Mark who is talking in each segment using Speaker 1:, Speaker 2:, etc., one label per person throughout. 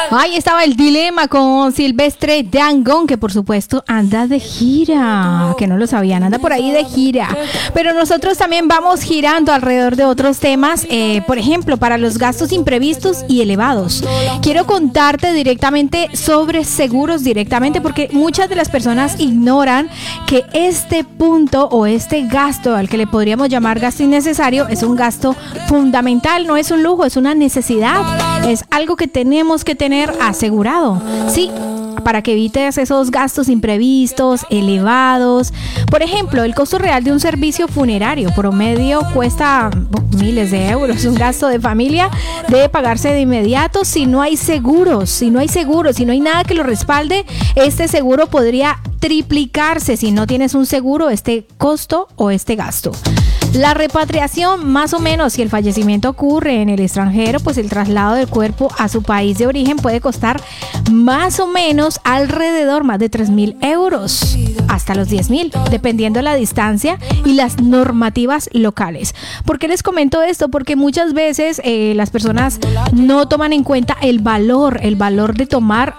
Speaker 1: Ahí estaba el dilema con Silvestre Dangond, que por supuesto anda de gira, que no lo sabían, anda por ahí de gira. Pero nosotros también vamos girando alrededor de otros temas, por ejemplo, para los gastos imprevistos y elevados. Quiero contarte directamente sobre seguros directamente, porque muchas de las personas ignoran que este punto o este gasto, al que le podríamos llamar gasto innecesario, es un gasto fundamental, no es un lujo, es una necesidad, es algo que tenemos que tener asegurado, sí, para que evites esos gastos imprevistos, elevados. Por ejemplo, el costo real de un servicio funerario promedio cuesta miles de euros. Un gasto de familia debe pagarse de inmediato si no hay seguros, si no hay nada que lo respalde. Este seguro podría triplicarse si no tienes un seguro, este costo o este gasto. La repatriación, más o menos, si el fallecimiento ocurre en el extranjero, pues el traslado del cuerpo a su país de origen puede costar más o menos alrededor más de 3.000 euros, hasta los 10.000, dependiendo de la distancia y las normativas locales. ¿Por qué les comento esto? Porque muchas veces las personas no toman en cuenta el valor de tomar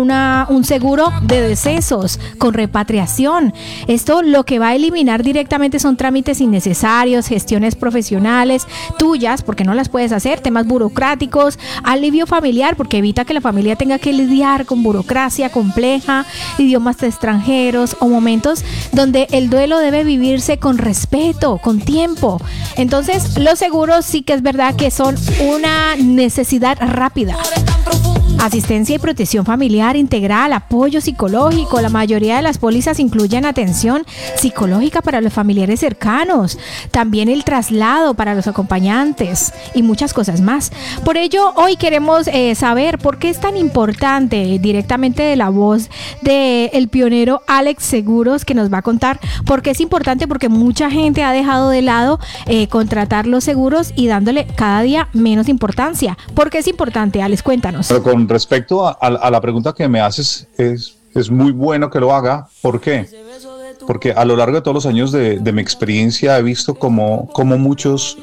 Speaker 1: un seguro de decesos con repatriación. Esto lo que va a eliminar directamente son trámites innecesarios, gestiones profesionales tuyas, porque no las puedes hacer, temas burocráticos, alivio familiar, porque evita que la familia tenga que lidiar con burocracia compleja, idiomas extranjeros o momentos donde el duelo debe vivirse con respeto, con tiempo. Entonces, los seguros sí que es verdad que son una necesidad rápida. Asistencia y protección familiar integral, apoyo psicológico. La mayoría de las pólizas incluyen atención psicológica para los familiares cercanos, también el traslado para los acompañantes y muchas cosas más. Por ello, hoy queremos saber por qué es tan importante, directamente de la voz del pionero Alex Seguros, que nos va a contar por qué es importante, porque mucha gente ha dejado de lado contratar los seguros y dándole cada día menos importancia. ¿Por qué es importante, Alex? Cuéntanos.
Speaker 2: Pero con respecto a la pregunta que me haces, es muy bueno que lo haga. ¿Por qué? Porque a lo largo de todos los años de mi experiencia he visto como muchos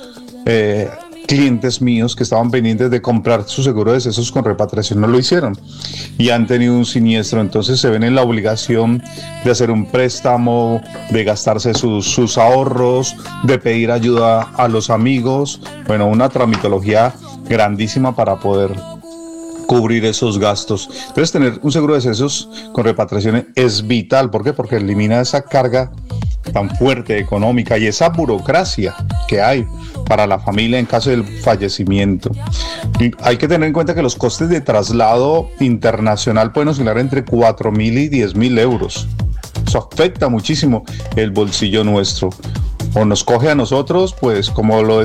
Speaker 2: clientes míos que estaban pendientes de comprar su seguro de decesos con repatriación no lo hicieron y han tenido un siniestro. Entonces se ven en la obligación de hacer un préstamo, de gastarse sus ahorros, de pedir ayuda a los amigos. Bueno, una tramitología grandísima para poder cubrir esos gastos. Entonces, tener un seguro de decesos con repatriación es vital. ¿Por qué? Porque elimina esa carga tan fuerte económica y esa burocracia que hay para la familia en caso del fallecimiento. Y hay que tener en cuenta que los costes de traslado internacional pueden oscilar entre 4.000 y 10.000 euros. Eso afecta muchísimo el bolsillo nuestro. O nos coge a nosotros, pues como lo